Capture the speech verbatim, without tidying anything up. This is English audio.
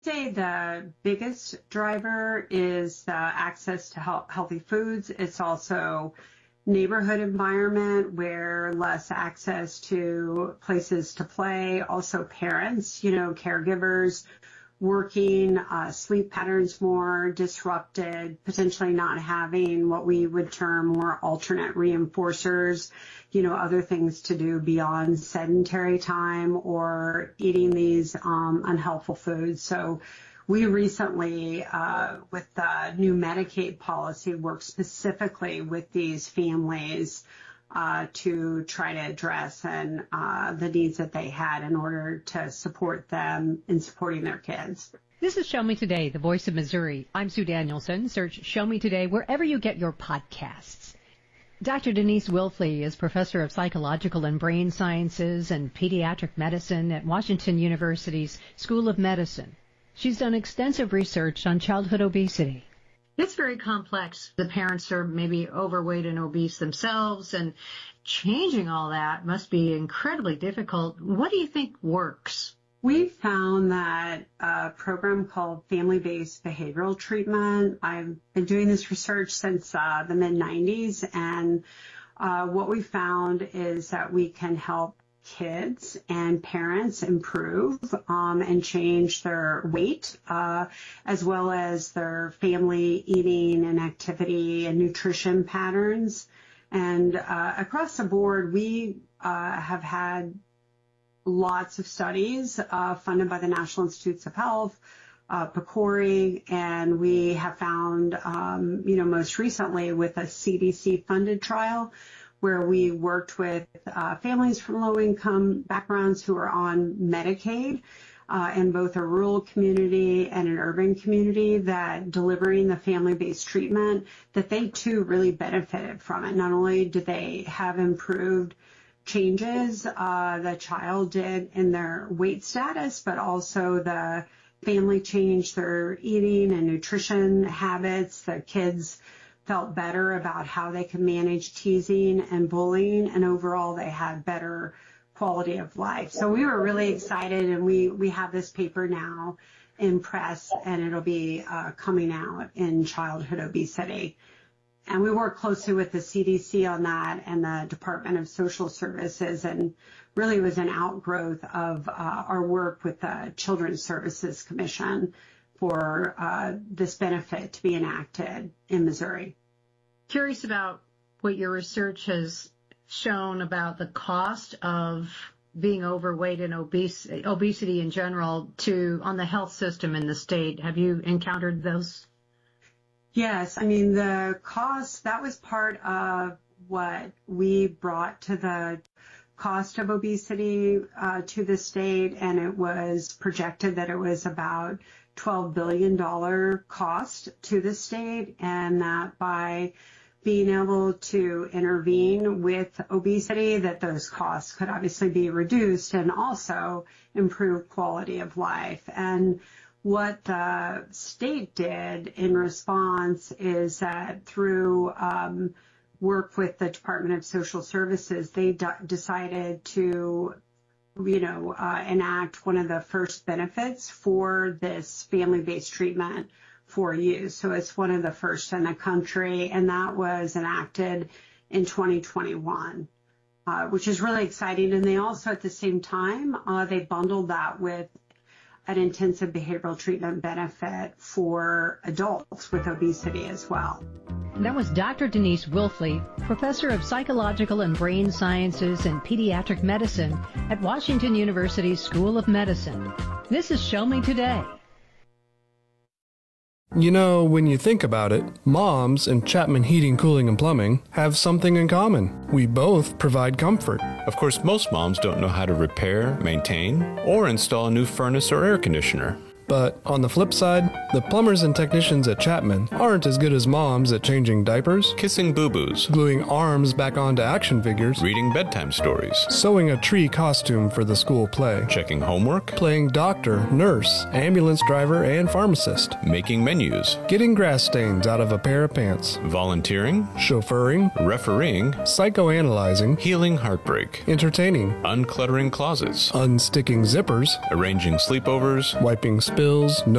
Say the biggest driver is the access to healthy foods. It's also neighborhood environment where less access to places to play. Also parents, you know, caregivers working, uh, sleep patterns more disrupted, potentially not having what we would term more alternate reinforcers, you know, other things to do beyond sedentary time or eating these um, unhealthful foods. So we recently, uh, with the new Medicaid policy, worked specifically with these families Uh, to try to address and uh, the needs that they had in order to support them in supporting their kids. This is Show Me Today, the voice of Missouri. I'm Sue Danielson. Search Show Me Today wherever you get your podcasts. Doctor Denise Wilfley is professor of psychological and brain sciences and pediatric medicine at Washington University's School of Medicine. She's done extensive research on childhood obesity. It's very complex. The parents are maybe overweight and obese themselves, and changing all that must be incredibly difficult. What do you think works? We found that a program called family-based behavioral treatment. I've been doing this research since uh, the mid nineties, and uh, what we found is that we can help kids and parents improve um, and change their weight, uh, as well as their family eating and activity and nutrition patterns. And uh, across the board, we uh, have had lots of studies uh, funded by the National Institutes of Health, uh, PCORI, and we have found, um, you know, most recently with a C D C-funded trial, where we worked with uh, families from low-income backgrounds who are on Medicaid uh, in both a rural community and an urban community, that delivering the family-based treatment, that they too really benefited from it. Not only did they have improved changes, uh, the child did in their weight status, but also the family changed their eating and nutrition habits. The kids felt better about how they could manage teasing and bullying, and overall they had better quality of life. So we were really excited, and we, we have this paper now in press, and it'll be uh, coming out in childhood obesity. And we work closely with the C D C on that and the Department of Social Services, and really was an outgrowth of uh, our work with the Children's Services Commission for uh, this benefit to be enacted in Missouri. Curious about what your research has shown about the cost of being overweight and obese, obesity in general to on the health system in the state. Have you encountered those? Yes, I mean, the cost, that was part of what we brought to the cost of obesity uh, to the state, and it was projected that it was about twelve billion dollars cost to the state, and that by being able to intervene with obesity, that those costs could obviously be reduced and also improve quality of life. And what the state did in response is that through um, work with the Department of Social Services, they d- decided to you know, uh, enact one of the first benefits for this family-based treatment for use. So it's one of the first in the country, and that was enacted in twenty twenty-one, uh, which is really exciting. And they also, at the same time, uh, they bundled that with an intensive behavioral treatment benefit for adults with obesity as well. That was Doctor Denise Wilfley, professor of psychological and brain sciences and pediatric medicine at Washington University's School of Medicine. This is Show Me Today. You know, when you think about it, moms and Chapman Heating, Cooling, and Plumbing have something in common. We both provide comfort. Of course, most moms don't know how to repair, maintain, or install a new furnace or air conditioner. But on the flip side, the plumbers and technicians at Chapman aren't as good as moms at changing diapers, kissing boo-boos, gluing arms back onto action figures, reading bedtime stories, sewing a tree costume for the school play, checking homework, playing doctor, nurse, ambulance driver, and pharmacist, making menus, getting grass stains out of a pair of pants, volunteering, chauffeuring, refereeing, psychoanalyzing, healing heartbreak, entertaining, uncluttering closets, unsticking zippers, arranging sleepovers, wiping spit bills, no